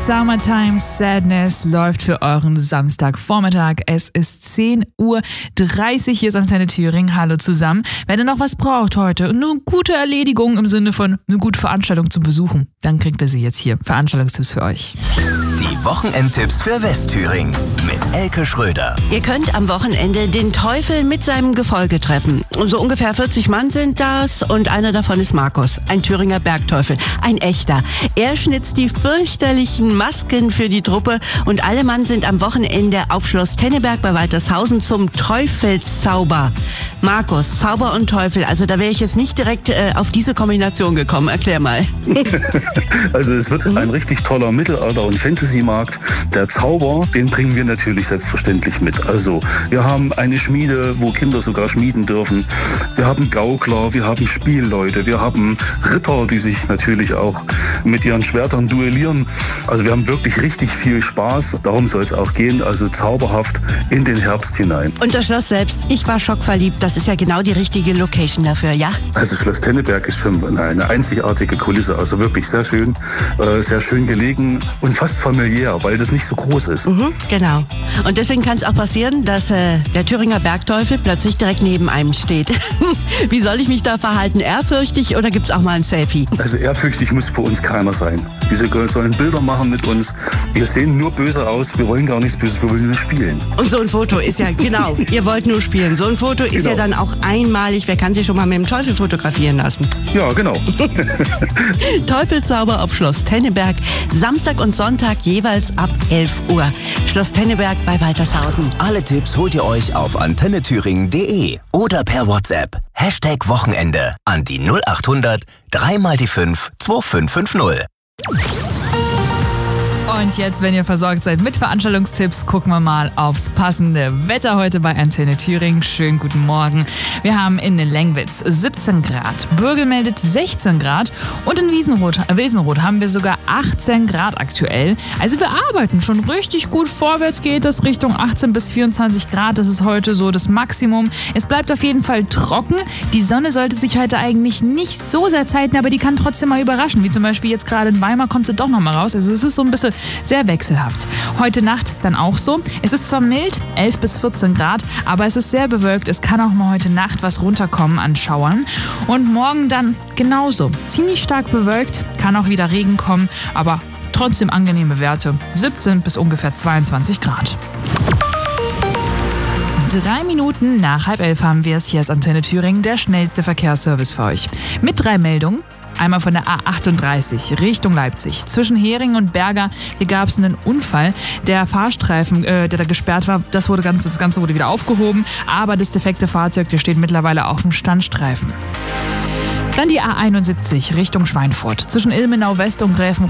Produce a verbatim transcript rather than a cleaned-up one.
Summertime Sadness läuft für euren Samstagvormittag. Es ist zehn Uhr dreißig, hier ist Antenne Thüringen. Hallo zusammen. Wenn ihr noch was braucht heute, eine gute Erledigung im Sinne von eine gute Veranstaltung zu besuchen, dann kriegt ihr sie jetzt hier. Veranstaltungstipps für euch. Die Wochenendtipps für Westthüringen mit Elke Schröder. Ihr könnt am Wochenende den Teufel mit seinem Gefolge treffen. Und so ungefähr vierzig Mann sind das und einer davon ist Markus, ein Thüringer Bergteufel, ein echter. Er schnitzt die fürchterlichen Masken für die Truppe und alle Mann sind am Wochenende auf Schloss Tenneberg bei Waltershausen zum Teufelszauber. Markus, Zauber und Teufel, also da wäre ich jetzt nicht direkt äh, auf diese Kombination gekommen. Erklär mal. Also es wird ein richtig toller Mittelalter- und Fantasy-Markt. Der Zauber, den bringen wir natürlich selbstverständlich mit. Also wir haben eine Schmiede, wo Kinder sogar schmieden dürfen. Wir haben Gaukler, wir haben Spielleute, wir haben Ritter, die sich natürlich auch mit ihren Schwertern duellieren. Also wir haben wirklich richtig viel Spaß. Darum soll es auch gehen. Also zauberhaft in den Herbst hinein. Und das Schloss selbst, ich war schockverliebt. Das ist ja genau die richtige Location dafür, ja? Also Schloss Tenneberg ist schon eine einzigartige Kulisse. Also wirklich sehr schön, äh, sehr schön gelegen und fast familiär, weil das nicht so groß ist. Mhm, genau. Und deswegen kann es auch passieren, dass äh, der Thüringer Bergteufel plötzlich direkt neben einem steht. Wie soll ich mich da verhalten? Ehrfürchtig oder gibt es auch mal ein Selfie? Also ehrfürchtig muss für uns keiner sein. Diese sollen Bilder machen mit uns. Wir sehen nur böse aus. Wir wollen gar nichts Böses, wir wollen nur spielen. Und so ein Foto ist ja, genau, ihr wollt nur spielen. So ein Foto ist Genau. ja dann auch einmalig. Wer kann sich schon mal mit dem Teufel fotografieren lassen? Ja, genau. Teufelszauber auf Schloss Tenneberg. Samstag und Sonntag jeweils ab elf Uhr. Schloss Tenneberg bei Waltershausen. Alle Tipps holt ihr euch auf antenne thüringen punkt de oder per WhatsApp. Hashtag Wochenende an die null acht hundert drei mal die fünf zwei fünf fünf null. Und jetzt, wenn ihr versorgt seid mit Veranstaltungstipps, gucken wir mal aufs passende Wetter heute bei Antenne Thüringen. Schönen guten Morgen. Wir haben in Lengwitz siebzehn Grad, Bürgel meldet sechzehn Grad und in Wiesenroth, äh, Wesenroth haben wir sogar achtzehn Grad aktuell. Also wir arbeiten schon richtig gut. Vorwärts geht es Richtung achtzehn bis vierundzwanzig Grad. Das ist heute so das Maximum. Es bleibt auf jeden Fall trocken. Die Sonne sollte sich heute eigentlich nicht so sehr zeiten, aber die kann trotzdem mal überraschen. Wie zum Beispiel jetzt gerade in Weimar kommt sie doch noch mal raus. Also es ist so ein bisschen sehr wechselhaft. Heute Nacht dann auch so. Es ist zwar mild, elf bis vierzehn Grad, aber es ist sehr bewölkt. Es kann auch mal heute Nacht was runterkommen an Schauern. Und morgen dann genauso. Ziemlich stark bewölkt, kann auch wieder Regen kommen, aber trotzdem angenehme Werte. siebzehn bis ungefähr zweiundzwanzig Grad. Drei Minuten nach halb elf haben wir es. Hier ist Antenne Thüringen, der schnellste Verkehrsservice für euch. Mit drei Meldungen. Einmal von der A achtunddreißig Richtung Leipzig. Zwischen Hering und Berger, hier gab es einen Unfall. Der Fahrstreifen, äh, der da gesperrt war, das, wurde ganz, das Ganze wurde wieder aufgehoben. Aber das defekte Fahrzeug, der steht mittlerweile auf dem Standstreifen. Dann die A einundsiebzig Richtung Schweinfurt. Zwischen Ilmenau West und Gräfenrode